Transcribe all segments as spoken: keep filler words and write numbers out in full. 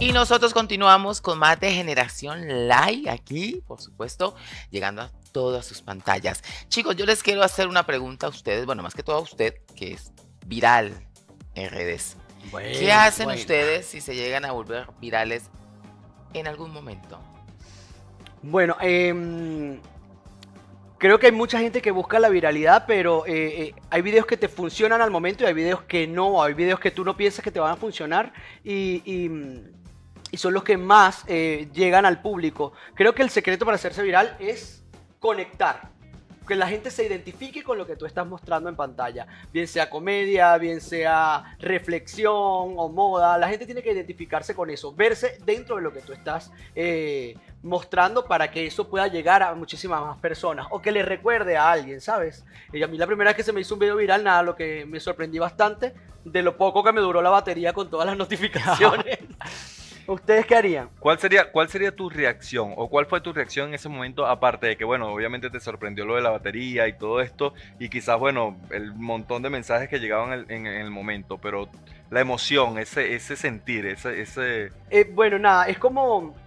Y nosotros continuamos con más de Generación Live aquí, por supuesto, llegando a todas sus pantallas. Chicos, yo les quiero hacer una pregunta a ustedes, bueno, más que todo a usted, que es viral en redes. Bueno, ¿Qué hacen bueno. ustedes si se llegan a volver virales en algún momento? Bueno, eh, creo que hay mucha gente que busca la viralidad, pero eh, eh, hay videos que te funcionan al momento y hay videos que no. Hay videos que tú no piensas que te van a funcionar y, y, y son los que más eh, llegan al público. Creo que el secreto para hacerse viral es conectar. Que la gente se identifique con lo que tú estás mostrando en pantalla, bien sea comedia, bien sea reflexión o moda. La gente tiene que identificarse con eso, verse dentro de lo que tú estás eh, mostrando para que eso pueda llegar a muchísimas más personas o que le recuerde a alguien, ¿sabes? Y a mí la primera vez que se me hizo un video viral, nada, lo que me sorprendí bastante de lo poco que me duró la batería con todas las notificaciones. ¿Ustedes qué harían? ¿Cuál sería, ¿Cuál sería tu reacción o cuál fue tu reacción en ese momento, aparte de que, bueno, obviamente te sorprendió lo de la batería y todo esto y quizás, bueno, el montón de mensajes que llegaban en, en- en el momento, pero la emoción, ese, ese sentir, ese, ese... Eh, bueno, nada, es como,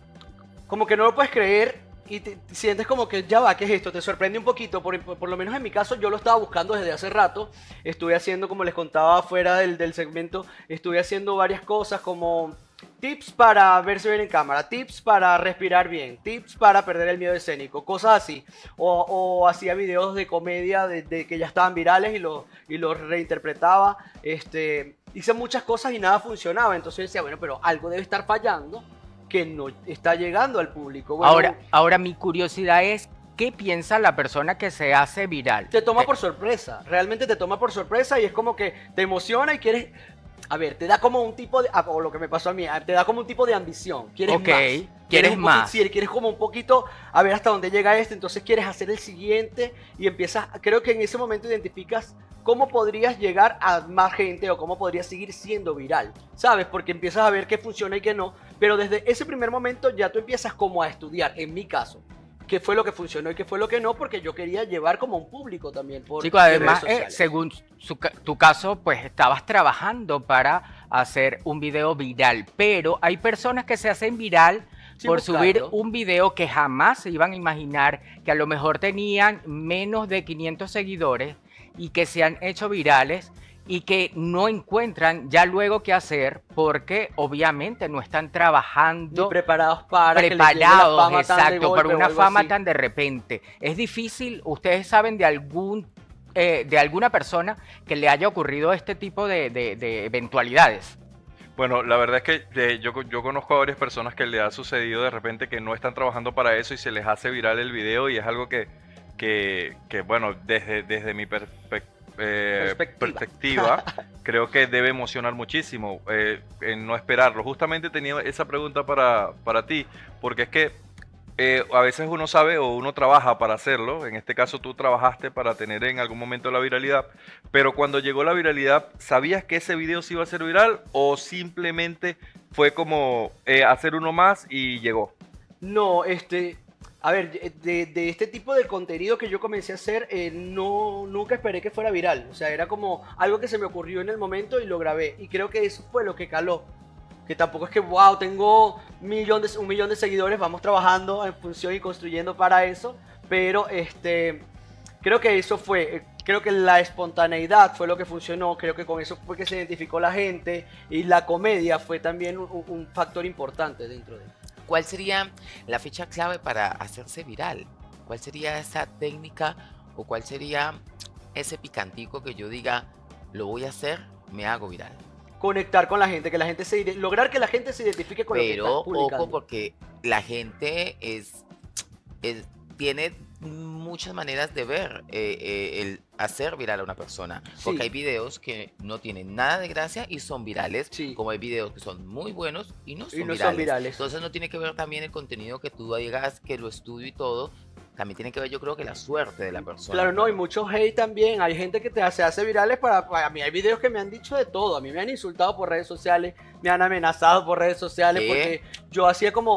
como que no lo puedes creer y te, te sientes como que ya va, ¿qué es esto? Te sorprende un poquito, por, por, por lo menos en mi caso yo lo estaba buscando desde hace rato, estuve haciendo, como les contaba fuera del, del segmento, estuve haciendo varias cosas como tips para verse bien en cámara, tips para respirar bien, tips para perder el miedo escénico, cosas así, o, o hacía videos de comedia de, de que ya estaban virales y los y los reinterpretaba, este, hice muchas cosas y nada funcionaba, entonces yo decía, bueno, pero algo debe estar fallando que no está llegando al público. Bueno, Ahora, ahora mi curiosidad es, ¿qué piensa la persona que se hace viral? te toma Eh, por sorpresa, realmente te toma por sorpresa y es como que te emociona y quieres, a ver, te da como un tipo de, ah, o lo que me pasó a mí, te da como un tipo de ambición, quieres Ok, más. quieres un poqui- más. sí, quieres como un poquito a ver hasta dónde llega este, entonces quieres hacer el siguiente y empiezas, creo que en ese momento identificas cómo podrías llegar a más gente o cómo podrías seguir siendo viral, ¿sabes? Porque empiezas a ver qué funciona y qué no, pero desde ese primer momento ya tú empiezas como a estudiar, en mi caso, qué fue lo que funcionó y qué fue lo que no, porque yo quería llevar como un público también por Chicos, redes además, eh, sociales. según su ca- tu caso, pues estabas trabajando para hacer un video viral, pero hay personas que se hacen viral Sin por subir buscarlo. un video que jamás se iban a imaginar, que a lo mejor tenían menos de quinientos seguidores y que se han hecho virales y que no encuentran ya luego qué hacer porque obviamente no están Ni trabajando preparados para que les llegue la preparados, fama tan de exacto, golpe para o una algo fama así. tan de repente. Es difícil, ustedes saben de algún eh, de alguna persona que le haya ocurrido este tipo de, de- de eventualidades. Bueno, la verdad es que eh, yo, co- yo conozco a varias personas que le ha sucedido de repente que no están trabajando para eso y se les hace viral el video y es algo que, que, que, bueno, desde, desde mi perspec- eh, Perspectiva. perspectiva, creo que debe emocionar muchísimo eh, en no esperarlo. Justamente tenía esa pregunta para, para ti, porque es que eh, a veces uno sabe o uno trabaja para hacerlo, en este caso tú trabajaste para tener en algún momento la viralidad, pero cuando llegó la viralidad, ¿sabías que ese video se iba a hacer viral o simplemente fue como eh, hacer uno más y llegó? No, este, a ver, de, de este tipo de contenido que yo comencé a hacer, eh, no, nunca esperé que fuera viral. O sea, era como algo que se me ocurrió en el momento y lo grabé. Y creo que eso fue lo que caló. Que tampoco es que, wow, tengo millón de, un millón de seguidores, vamos trabajando en función y construyendo para eso. Pero, este, creo que eso fue, eh, creo que la espontaneidad fue lo que funcionó. Creo que con eso fue que se identificó la gente. Y la comedia fue también un, un- un factor importante dentro de. ¿Cuál sería la fecha clave para hacerse viral? ¿Cuál sería esa técnica o cuál sería ese picantico que yo diga, lo voy a hacer, me hago viral? Conectar con la gente, que la gente se ide- lograr que la gente se identifique con lo que Pero estás publicando. ojo, porque la gente es, es- tiene muchas maneras de ver eh, eh, el hacer viral a una persona. Porque Sí. hay videos que no tienen nada de gracia y son virales, Sí. como hay videos que son muy buenos y no son, Y no virales. son virales. Entonces no tiene que ver también el contenido que tú digas, que lo estudio y todo. También tiene que ver, yo creo, que la suerte de la persona. Claro, no, y mucho hate también. Hay gente que te, se hace virales para, para mí. Hay videos que me han dicho de todo. A mí me han insultado por redes sociales, me han amenazado por redes sociales, ¿Qué? porque yo hacía como,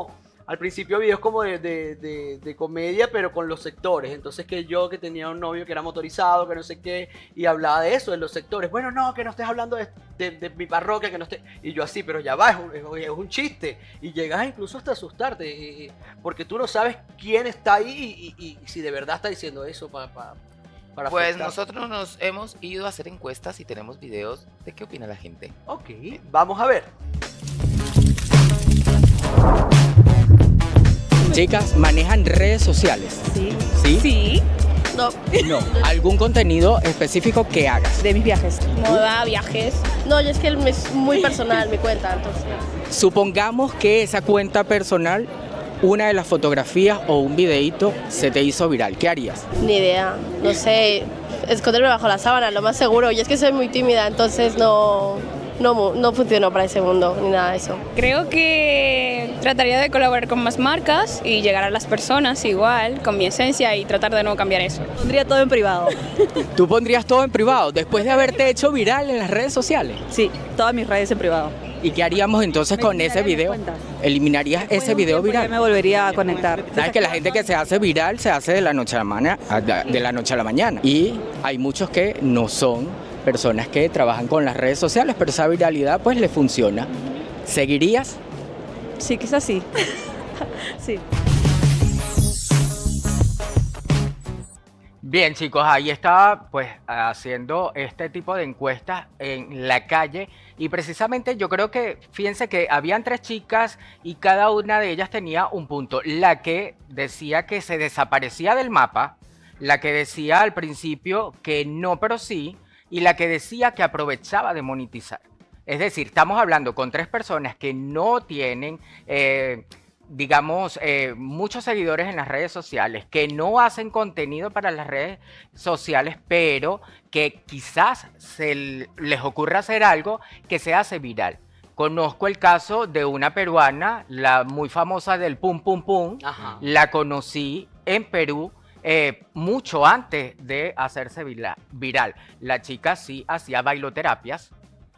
al principio videos como de, de, de, de comedia, pero con los sectores. Entonces que yo que tenía un novio que era motorizado, que no sé qué, y hablaba de eso, de los sectores. Bueno, no, que no estés hablando de, de, de mi parroquia, que no estés... Y yo así, pero ya va, es un, es un chiste. Y llegas incluso hasta asustarte, y, porque tú no sabes quién está ahí y, y, y si de verdad está diciendo eso para... Pa, para pues afectar. Nosotros nos hemos ido a hacer encuestas y tenemos videos de qué opina la gente. Ok, vamos a ver. Chicas, ¿manejan redes sociales? Sí. ¿Sí? Sí. No. No. ¿Algún contenido específico que hagas? De mis viajes. Moda, viajes. No, yo es que es muy personal mi cuenta, entonces. Supongamos que esa cuenta personal, una de las fotografías o un videíto se te hizo viral. ¿Qué harías? Ni idea. No sé. Esconderme bajo la sábana, lo más seguro. Y es que soy muy tímida, entonces no, no, no funciono para ese mundo ni nada de eso. Creo que trataría de colaborar con más marcas y llegar a las personas igual, con mi esencia y tratar de no cambiar eso. Pondría todo en privado. ¿Tú pondrías todo en privado después de haberte hecho viral en las redes sociales? Sí, todas mis redes en privado. ¿Y qué haríamos entonces Me con ese eliminaría video? mis cuentas. ¿Eliminarías Después de ese un video tiempo ya viral? me volvería a conectar. Sabes que la gente que se hace viral se hace de la noche a la mañana, de la noche a la mañana. Y hay muchos que no son personas que trabajan con las redes sociales, pero esa viralidad pues le funciona. ¿Seguirías? Sí, quizás sí. Sí. Bien, chicos, ahí estaba pues haciendo este tipo de encuestas en la calle y precisamente yo creo que, fíjense que habían tres chicas y cada una de ellas tenía un punto. La que decía que se desaparecía del mapa, la que decía al principio que no, pero sí, y la que decía que aprovechaba de monetizar. Es decir, estamos hablando con tres personas que no tienen... Eh, digamos, eh, muchos seguidores en las redes sociales, que no hacen contenido para las redes sociales, pero que quizás se les ocurra hacer algo que se hace viral. Conozco el caso de una peruana, la muy famosa del Pum Pum Pum. Ajá. La conocí en Perú eh, mucho antes de hacerse vira- viral. La chica sí hacía bailoterapias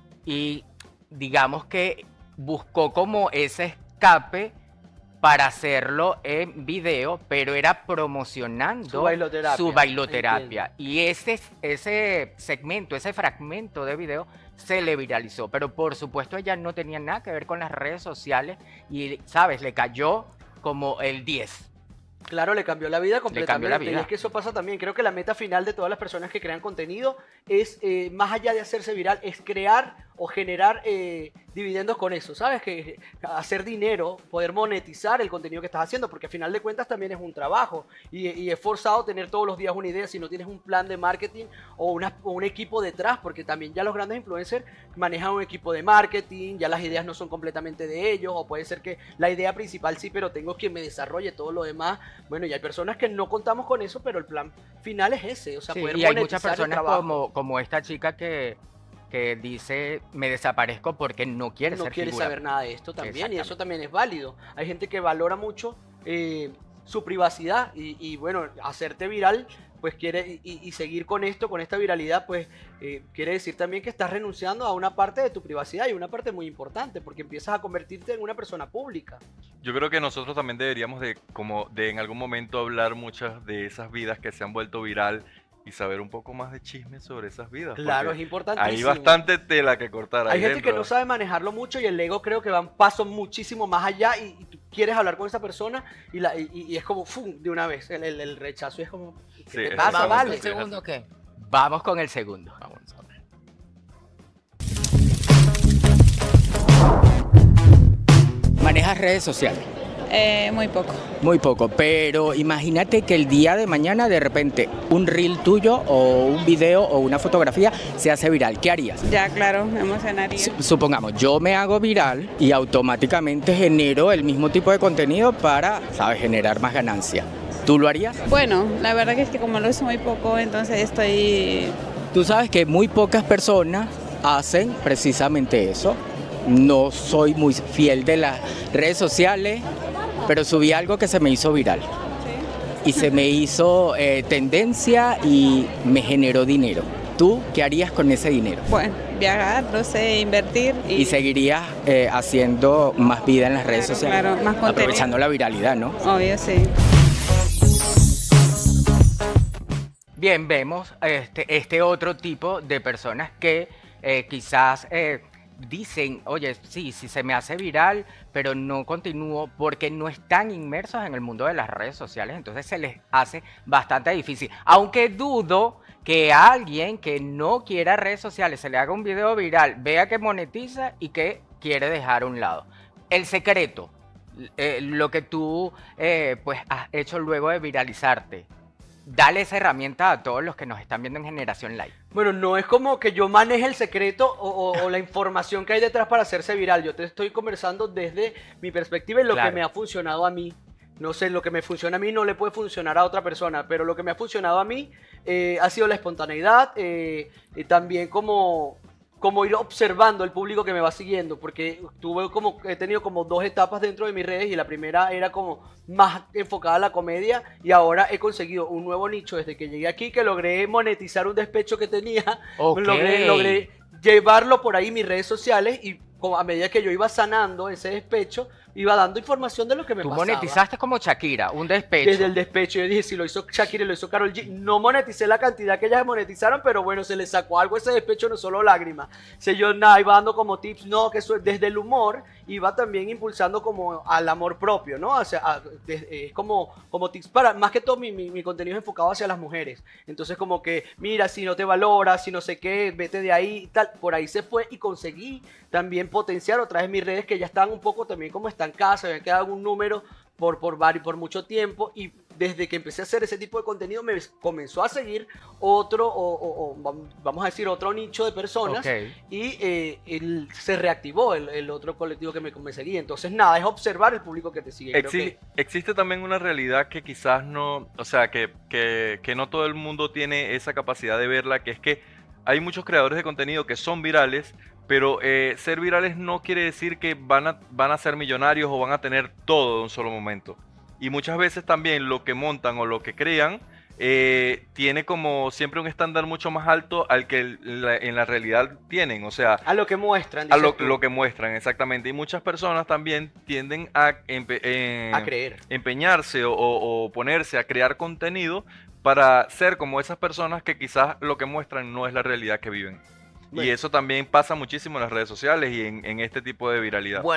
y digamos que buscó como ese escape para hacerlo en video, pero era promocionando Su bailoterapia. su bailoterapia. Y ese, ese segmento, ese fragmento de video se le viralizó. Pero por supuesto ella no tenía nada que ver con las redes sociales y, ¿sabes? Le cayó como el diez. Claro, le cambió la vida completamente. cambió la vida. Y es que eso pasa también. Creo que la meta final de todas las personas que crean contenido es, eh, más allá de hacerse viral, es crear o generar eh, dividendos con eso, ¿sabes? Que hacer dinero, poder monetizar el contenido que estás haciendo, porque al final de cuentas también es un trabajo y, y es forzado tener todos los días una idea si no tienes un plan de marketing o, una, o un equipo detrás, porque también ya los grandes influencers manejan un equipo de marketing, ya las ideas no son completamente de ellos, o puede ser que la idea principal sí, pero tengo quien me desarrolle todo lo demás. Bueno, y hay personas que no contamos con eso, pero el plan final es ese, o sea, Sí, poder y hay monetizar muchas el personas trabajo. como, como esta chica que, que dice me desaparezco porque no quiere no ser quiere figura. saber nada de esto también, y Exactamente. eso también es válido. Hay gente que valora mucho eh, su privacidad y, y bueno, hacerte viral pues quiere y, y seguir con esto, con esta viralidad, pues eh, quiere decir también que estás renunciando a una parte de tu privacidad y una parte muy importante, porque empiezas a convertirte en una persona pública. Yo creo que nosotros también deberíamos de, como de en algún momento hablar muchas de esas vidas que se han vuelto viral y saber un poco más de chismes sobre esas vidas. Claro, porque es importantísimo. hay bastante tela que cortar ahí Hay gente que dentro. no sabe manejarlo mucho y el ego creo que va un paso muchísimo más allá y, y tú quieres hablar con esa persona y, la, y, y es como ¡fum! De una vez, el, el, el rechazo es como ¿qué Sí, te es pasa, ¿Vamos Vale. con vale? el segundo o qué? Vamos con el segundo. Vamos a ver. ¿Manejas redes sociales? Eh, muy poco. Muy poco, pero imagínate que el día de mañana de repente un reel tuyo o un video o una fotografía se hace viral. ¿Qué harías? Ya, claro, me emocionaría. Su- Supongamos, yo me hago viral y automáticamente genero el mismo tipo de contenido para, ¿sabes?, generar más ganancia. ¿Tú lo harías? Bueno, la verdad que es que como lo uso muy poco, entonces estoy... Tú sabes que muy pocas personas hacen precisamente eso. No soy muy fiel de las redes sociales, pero subí algo que se me hizo viral. Y se me hizo eh, tendencia y me generó dinero. tú, ¿qué harías con ese dinero? Bueno, viajar, no sé, invertir y, Y seguirías eh, haciendo más vida en las redes Claro, sociales, claro, más contenido. aprovechando la viralidad, ¿no? Obvio, sí. Bien, vemos este, este otro tipo de personas que eh, quizás eh, dicen, oye, sí, sí se me hace viral, pero no continúo porque no están inmersos en el mundo de las redes sociales, entonces se les hace bastante difícil. Aunque dudo que a alguien que no quiera redes sociales se le haga un video viral, vea que monetiza y que quiere dejar a un lado. El secreto, eh, lo que tú eh, pues has hecho luego de viralizarte. Dale esa herramienta a todos los que nos están viendo en Generación Live. Bueno, no es como que yo maneje el secreto o, o- o la información que hay detrás para hacerse viral. Yo te estoy conversando desde mi perspectiva y lo Claro. que me ha funcionado a mí. No sé, lo que me funciona a mí no le puede funcionar a otra persona, pero lo que me ha funcionado a mí eh, ha sido la espontaneidad eh, y también como, como ir observando el público que me va siguiendo, porque tuve como, he tenido como dos etapas dentro de mis redes y la primera era como más enfocada a la comedia y ahora he conseguido un nuevo nicho desde que llegué aquí que logré monetizar un despecho que tenía, Ok. logré, logré llevarlo por ahí mis redes sociales y como a medida que yo iba sanando ese despecho, iba dando información de lo que me Tú pasaba. monetizaste como Shakira, un despecho. Desde el despecho, yo dije, si lo hizo Shakira y lo hizo Karol G, no moneticé la cantidad que ellas monetizaron, pero bueno, se les sacó algo ese despecho, no solo lágrimas. Si yo nada, iba dando como tips, no, que eso es desde el humor, iba también impulsando como al amor propio, ¿no? O sea, a- de- es como, como tips para, más que todo mi, mi, mi contenido es enfocado hacia las mujeres. Entonces como que, mira, si no te valoras, si no sé qué, vete de ahí y tal. Por ahí se fue y conseguí también potenciar otra vez mis redes que ya estaban un poco también como estancadas, se habían quedado en un número por, por, vari- por mucho tiempo y desde que empecé a hacer ese tipo de contenido me comenzó a seguir otro, o, o- o vam- vamos a decir, otro nicho de personas Ok. y eh, el- se reactivó el, el otro colectivo que me, me seguía. Entonces, nada, es observar el público que te sigue. Creo Exi- que- Existe también una realidad que quizás no, o sea, que, que, que no todo el mundo tiene esa capacidad de verla, que es que hay muchos creadores de contenido que son virales, pero eh, ser virales no quiere decir que van a, van a ser millonarios o van a tener todo de un solo momento. Y muchas veces también lo que montan o lo que crean eh, tiene como siempre un estándar mucho más alto al que el- la- en la realidad tienen. O sea, a lo que muestran, a dices lo, tú, lo que muestran, exactamente. Y muchas personas también tienden a, empe- eh, a creer. empeñarse o, o- o ponerse a crear contenido para ser como esas personas que quizás lo que muestran no es la realidad que viven. Bueno. Y eso también pasa muchísimo en las redes sociales y en, en este tipo de viralidad. Bueno,